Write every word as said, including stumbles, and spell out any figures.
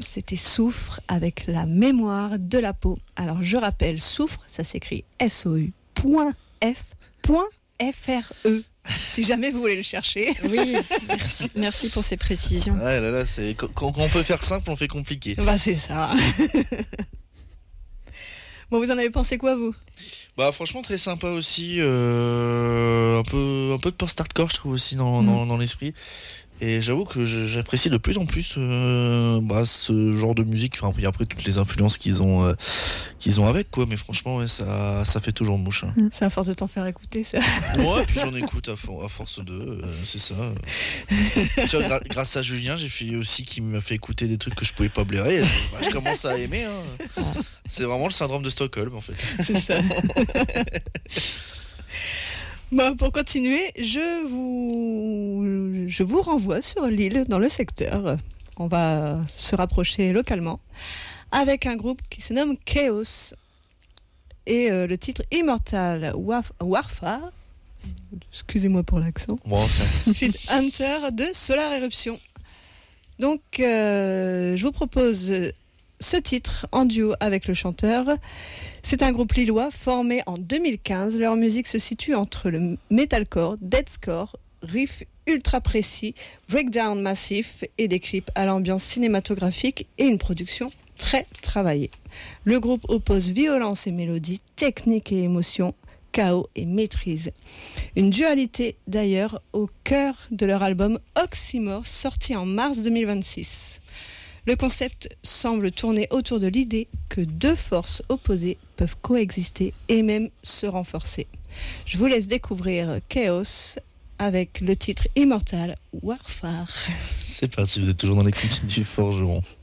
c'était Soufre avec la mémoire de la peau. Alors je rappelle, Soufre, ça s'écrit S O U point F point F R E. Si jamais vous voulez le chercher. Oui, merci, merci pour ces précisions. Ah là là, c'est... Quand, quand on peut faire simple, on fait compliqué. Bah c'est ça. Bon, vous en avez pensé quoi, vous ? Bah franchement très sympa aussi, euh, un peu un peu de post-hardcore je trouve aussi dans, mmh. dans, dans l'esprit. Et j'avoue que j'apprécie de plus en plus euh, bah, ce genre de musique. Enfin, après, après toutes les influences qu'ils ont, euh, qu'ils ont avec, quoi. Mais franchement, ouais, ça, ça fait toujours mouche. Hein. C'est à force de t'en faire écouter, ça. Ouais, puis j'en écoute à, for- à force de, euh, c'est ça. Tu vois, gra- grâce à Julien, j'ai fait aussi qui m'a fait écouter des trucs que je pouvais pas blairer. Bah, je commence à aimer. Hein. C'est vraiment le syndrome de Stockholm, en fait. C'est ça. Bon, pour continuer, je vous, je vous renvoie sur l'île, dans le secteur. On va se rapprocher localement avec un groupe qui se nomme Chaos. Et euh, le titre Immortal Warf- Warfare, excusez-moi pour l'accent, bon, enfin. Feat Hunter de Solar Eruption. Donc, euh, je vous propose ce titre en duo avec le chanteur. C'est un groupe lillois formé en deux mille quinze. Leur musique se situe entre le metalcore, deathcore, riff ultra précis, breakdown massif et des clips à l'ambiance cinématographique et une production très travaillée. Le groupe oppose violence et mélodie, technique et émotion, chaos et maîtrise. Une dualité d'ailleurs au cœur de leur album Oxymore sorti en mars deux mille vingt-six. Le concept semble tourner autour de l'idée que deux forces opposées peuvent coexister et même se renforcer. Je vous laisse découvrir Chaos avec le titre Immortal Warfare. C'est parti, vous êtes toujours dans les continues du forgeron.